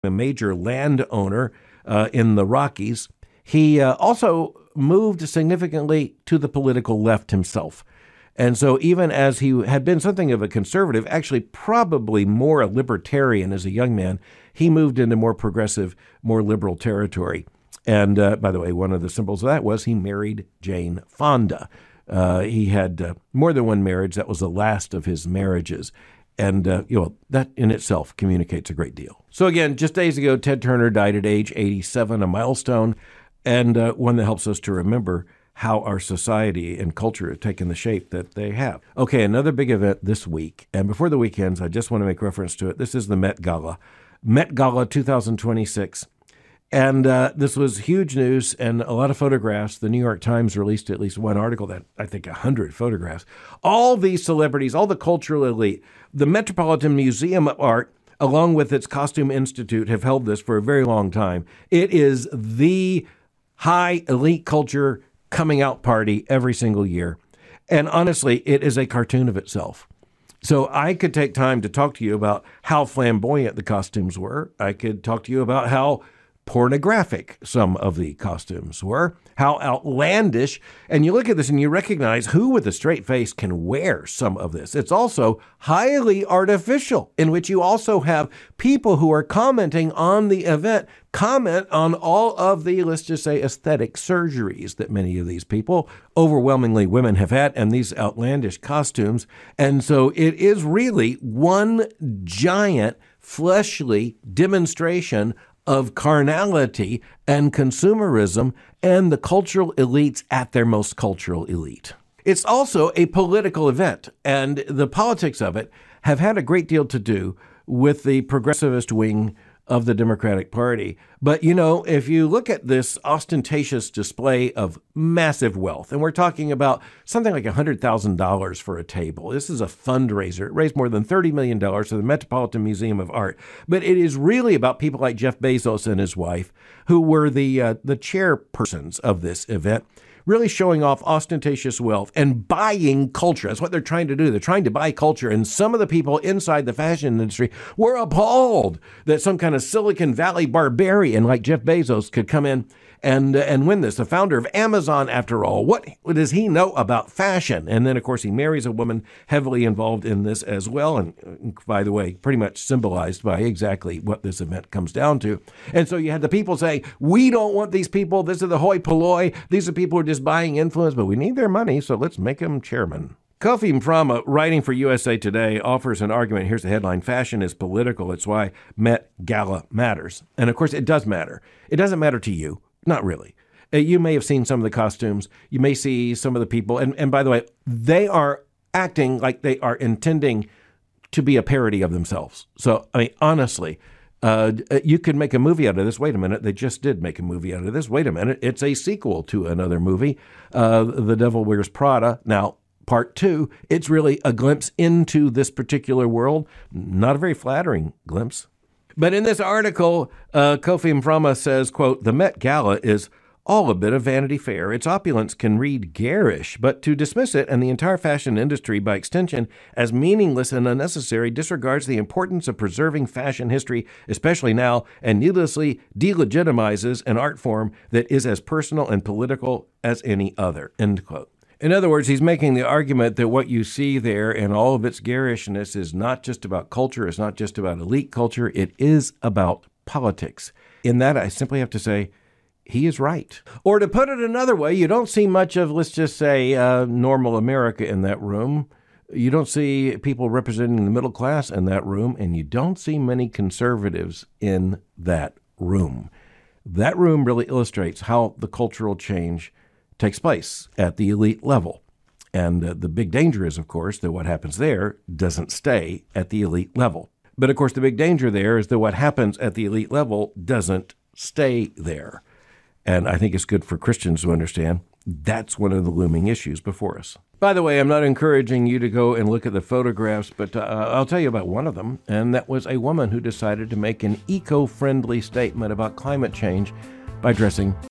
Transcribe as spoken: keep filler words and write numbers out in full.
a major landowner uh, in the Rockies. He uh, also moved significantly to the political left himself. And so even as he had been something of a conservative, actually probably more a libertarian as a young man, he moved into more progressive, more liberal territory. And uh, by the way, one of the symbols of that was he married Jane Fonda. Uh, he had uh, more than one marriage. That was the last of his marriages. And, uh, you know, that in itself communicates a great deal. So again, just days ago, Ted Turner died at age eighty-seven, a milestone, and uh, one that helps us to remember how our society and culture have taken the shape that they have. Okay, another big event this week. And before the weekends, I just want to make reference to it. This is the Met Gala. Met Gala two thousand twenty-six. And uh, this was huge news and a lot of photographs. The New York Times released at least one article that I think one hundred photographs. All these celebrities, all the cultural elite, the Metropolitan Museum of Art, along with its Costume Institute, have held this for a very long time. It is the high elite culture coming out party every single year. And honestly, it is a cartoon of itself. So I could take time to talk to you about how flamboyant the costumes were. I could talk to you about how pornographic some of the costumes were, how outlandish. And you look at this and you recognize who with a straight face can wear some of this. It's also highly artificial, in which you also have people who are commenting on the event, comment on all of the, let's just say, aesthetic surgeries that many of these people, overwhelmingly women, have had, and these outlandish costumes. And so it is really one giant fleshly demonstration of carnality and consumerism and the cultural elites at their most cultural elite. It's also a political event, and the politics of it have had a great deal to do with the progressivist wing of the Democratic Party. But, you know, if you look at this ostentatious display of massive wealth, and we're talking about something like one hundred thousand dollars for a table. This is a fundraiser. It raised more than thirty million dollars for the Metropolitan Museum of Art. But it is really about people like Jeff Bezos and his wife, who were the uh, the chairpersons of this event, really showing off ostentatious wealth and buying culture. That's what they're trying to do. They're trying to buy culture. And some of the people inside the fashion industry were appalled that some kind of Silicon Valley barbarian like Jeff Bezos could come in and and win this. The founder of Amazon, after all. What, what does he know about fashion? And then, of course, he marries a woman heavily involved in this as well. And by the way, pretty much symbolized by exactly what this event comes down to. And so you had the people saying, we don't want these people. This is the hoi polloi. These are people who are just buying influence, but we need their money, so let's make them chairman. Kofi Mframa, writing for U S A Today, offers an argument. Here's the headline: fashion is political. It's why Met Gala matters. And of course, it does matter. It doesn't matter to you. Not really. Uh, you may have seen some of the costumes. You may see some of the people. And, and by the way, they are acting like they are intending to be a parody of themselves. So, I mean, honestly, uh, you could make a movie out of this. Wait a minute. They just did make a movie out of this. Wait a minute. It's a sequel to another movie, uh, The Devil Wears Prada. Now, part two, it's really a glimpse into this particular world. Not a very flattering glimpse. But in this article, uh, Kofi Mframa says, quote, the Met Gala is all a bit of Vanity Fair. Its opulence can read garish, but to dismiss it and the entire fashion industry by extension as meaningless and unnecessary disregards the importance of preserving fashion history, especially now, and needlessly delegitimizes an art form that is as personal and political as any other, end quote. In other words, he's making the argument that what you see there and all of its garishness is not just about culture, it's not just about elite culture, it is about politics. In that, I simply have to say, he is right. Or to put it another way, you don't see much of, let's just say, uh, normal America in that room. You don't see people representing the middle class in that room, and you don't see many conservatives in that room. That room really illustrates how the cultural change takes place at the elite level. And uh, the big danger is, of course, that what happens there doesn't stay at the elite level. But, of course, the big danger there is that what happens at the elite level doesn't stay there. And I think it's good for Christians to understand that's one of the looming issues before us. By the way, I'm not encouraging you to go and look at the photographs, but uh, I'll tell you about one of them. And that was a woman who decided to make an eco-friendly statement about climate change by dressing